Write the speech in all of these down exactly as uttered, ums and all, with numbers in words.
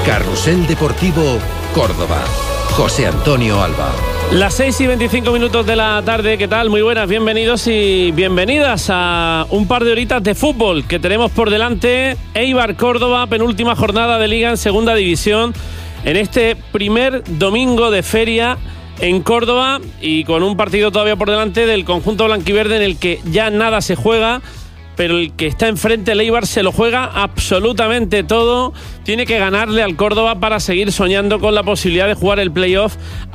Carrusel Deportivo Córdoba. José Antonio Alba. Las seis y veinticinco minutos de la tarde, ¿qué tal? Muy buenas, bienvenidos y bienvenidas a un par de horitas de fútbol que tenemos por delante. Eibar Córdoba, penúltima jornada de Liga en Segunda División, en este primer domingo de feria en Córdoba y con un partido todavía por delante del conjunto blanquiverde en el que ya nada se juega, pero el que está enfrente, el Eibar, se lo juega absolutamente todo. Tiene que ganarle al Córdoba para seguir soñando con la posibilidad de jugar el playoff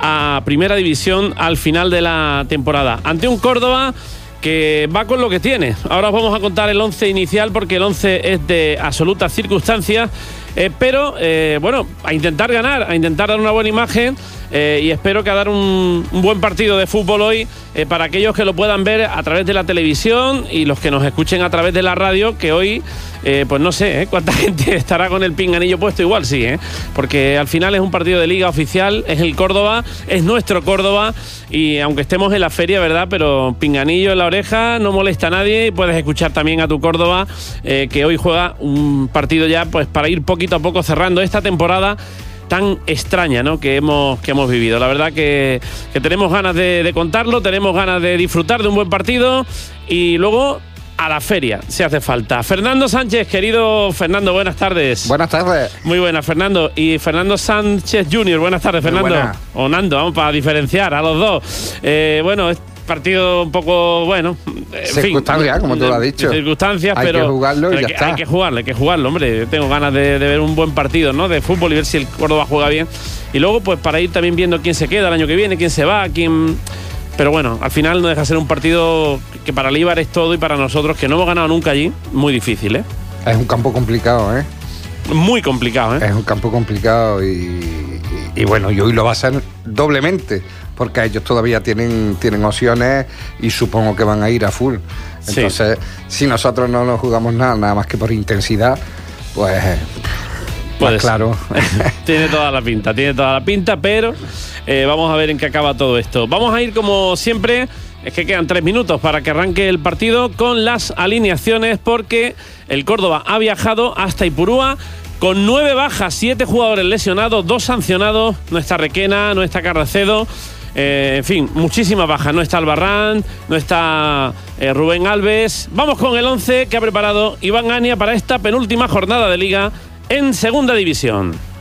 a Primera División al final de la temporada. Ante un Córdoba que va con lo que tiene. Ahora os vamos a contar el once inicial porque el once es de absolutas circunstancias. Eh, pero, eh, bueno, a intentar ganar, a intentar dar una buena imagen eh, y espero que a dar un, un buen partido de fútbol hoy eh, para aquellos que lo puedan ver a través de la televisión y los que nos escuchen a través de la radio, que hoy, eh, pues no sé, ¿eh? cuánta gente estará con el pinganillo puesto, igual sí, ¿eh? porque al final es un partido de Liga oficial, es el Córdoba, es nuestro Córdoba y aunque estemos en la feria, ¿verdad? Pero pinganillo en la oreja, no molesta a nadie y puedes escuchar también a tu Córdoba eh, que hoy juega un partido ya pues para ir poquito poquito a poco cerrando esta temporada tan extraña, ¿no? que hemos que hemos vivido. La verdad que, que tenemos ganas de, de contarlo, tenemos ganas de disfrutar de un buen partido y luego a la feria, si hace falta. Fernando Sánchez, querido Fernando, buenas tardes. Buenas tardes. Muy buenas, Fernando. Y Fernando Sánchez junior, buenas tardes, Fernando. Buena. O Nando, vamos, para diferenciar a los dos. Eh, bueno, partido un poco, bueno, en circunstancias, como tú lo has dicho. Circunstancias, hay pero que jugarlo y pero ya hay, está. hay que jugarlo, hay que jugarlo, hombre. Yo tengo ganas de, de ver un buen partido, ¿no? De fútbol y ver si el Córdoba juega bien. Y luego, pues, para ir también viendo quién se queda el año que viene, quién se va, quién. Pero bueno, al final no deja de ser un partido que para el Eibar es todo y para nosotros, que no hemos ganado nunca allí, muy difícil, ¿eh? Es un campo complicado, ¿eh? Muy complicado, ¿eh? Es un campo complicado y, y, y bueno, y hoy lo va a ser doblemente, porque ellos todavía tienen, tienen opciones y supongo que van a ir a full. Entonces, sí. si nosotros no nos jugamos nada, nada más que por intensidad, pues... Pues claro. Tiene toda la pinta, tiene toda la pinta, pero eh, vamos a ver en qué acaba todo esto. Vamos a ir, como siempre, es que quedan tres minutos para que arranque el partido con las alineaciones, porque el Córdoba ha viajado hasta Ipurúa con nueve bajas, siete jugadores lesionados, dos sancionados. No está Requena, no está Carracedo. Eh, en fin, muchísimas bajas. No está Albarrán, no está eh, Rubén Alves. Vamos con el once que ha preparado Iván Ania para esta penúltima jornada de Liga en Segunda División.